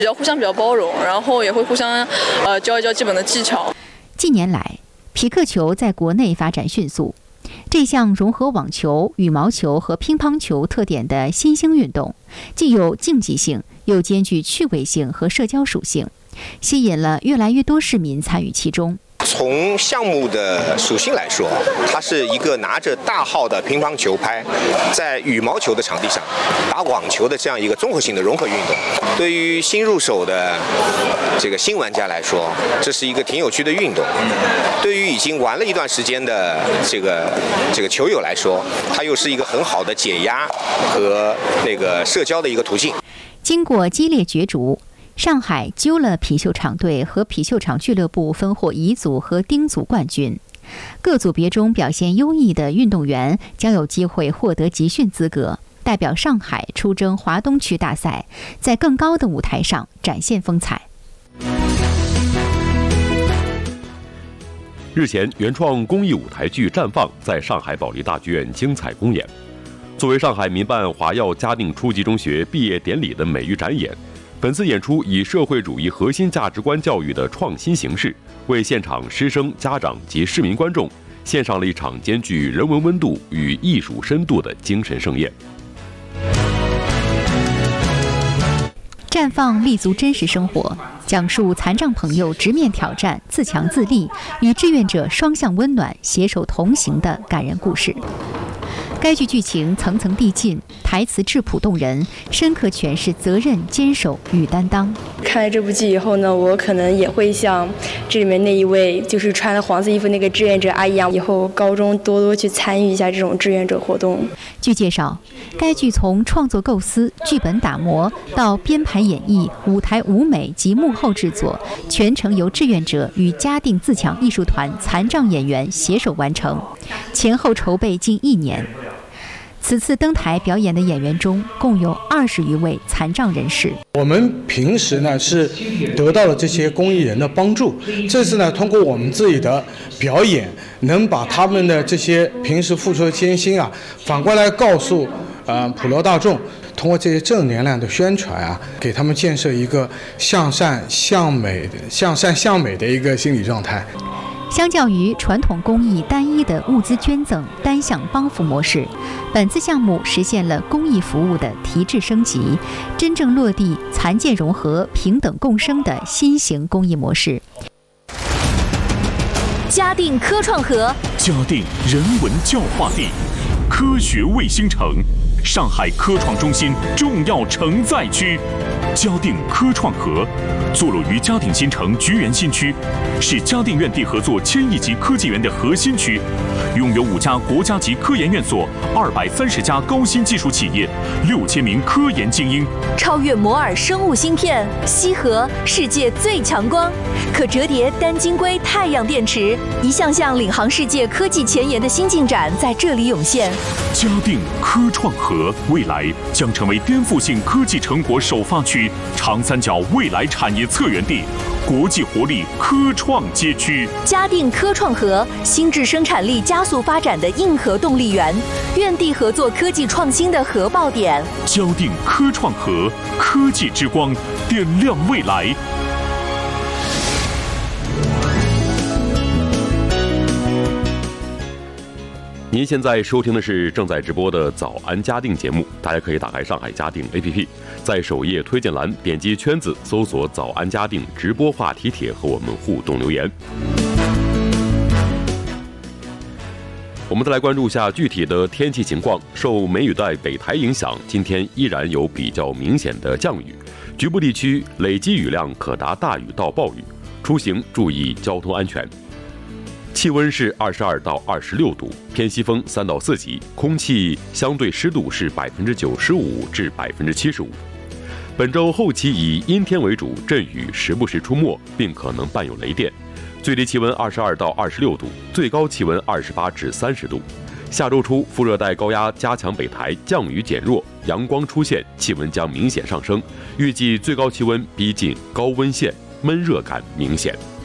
互相比较包容，然后也会互相教一教基本的技巧。 近年来，匹克球在国内发展迅速。这项融合网球、羽毛球和乒乓球特点的新兴运动，既有竞技性，又兼具趣味性和社交属性，吸引了越来越多市民参与其中。 从项目的属性来说，它是一个拿着大号的乒乓球拍，在羽毛球的场地上打网球的这样一个综合性的融合运动。对于新入手的这个新玩家来说，这是一个挺有趣的运动；对于已经玩了一段时间的这个球友来说，它又是一个很好的解压和那个社交的一个途径。 经过激烈角逐，上海揪了匹秀场队和匹秀场俱乐部分获乙组和丁组冠军。各组别中表现优异的运动员将有机会获得集训资格，代表上海出征华东区大赛，在更高的舞台上展现风采。 日前，原创公益舞台剧《绽放》在上海保利大剧院精彩公演。作为上海民办华耀嘉定初级中学毕业典礼的美育展演，本次演出以社会主义核心价值观教育的创新形式，为现场师生、家长及市民观众献上了一场兼具人文温度与艺术深度的精神盛宴。 绽放立足真实生活，讲述残障朋友直面挑战、自强自立，与志愿者双向温暖、携手同行的感人故事。该剧剧情层层递进，台词质朴动人，深刻诠释责任、坚守与担当。 看了这部剧以后呢，我可能也会像这里面那一位就是穿了黄色衣服那个志愿者阿姨一样，以后高中多去参与一下这种志愿者活动。 据介绍，该剧从创作构思、剧本打磨到编排演绎、舞台舞美及幕后制作，全程由志愿者与嘉定自强艺术团残障演员携手完成，前后筹备近1年。此次登台表演的演员中，共有20余位残障人士。 我们平时呢是得到了这些公益人的帮助，这次呢通过我们自己的表演，能把他们的这些平时付出的艰辛啊，反过来告诉普罗大众，通过这些正能量的宣传啊，给他们建设一个向善向美的一个心理状态。 相较于传统公益单一的物资捐赠、单向帮扶模式，本次项目实现了公益服务的提质升级，真正落地残健融合、平等共生的新型公益模式。 嘉定科创河， 嘉定人文教化地，科学卫星城，上海科创中心重要承载区。嘉定科创河坐落于嘉定新城菊园新区，是嘉定院地合作1000亿级科技园的核心区，拥有5家国家级科研院所、230家高新技术企业、6000名科研精英。 超越摩尔生物芯片，羲和世界最强光，可折叠单晶硅太阳电池，一项项领航世界科技前沿的新进展在这里涌现。 嘉定科创河未来将成为颠覆性科技成果首发区、长三角未来产业策源地、国际活力科创街区。 嘉定科创河，新质生产力加速发展的硬核动力源，院地合作科技创新的核爆点。 嘉定科创河，科技之光，点亮未来。 您现在收听的是正在直播的早安嘉定节目，大家可以打开上海嘉定 APP， 在首页推荐栏点击圈子，搜索早安嘉定直播话题帖和我们互动留言。我们再来关注一下具体的天气情况。受梅雨带北台影响，今天依然有比较明显的降雨，局部地区累积雨量可达大雨到暴雨，出行注意交通安全。气温是22到26度，偏西风3到4级，空气相对湿度是95%至75%。本周后期以阴天为主，阵雨时不时出没，并可能伴有雷电。最低气温22到26度，最高气温28至30度。下周初副热带高压加强北台，降雨减弱，阳光出现，气温将明显上升，预计最高气温逼近高温线，闷热感明显。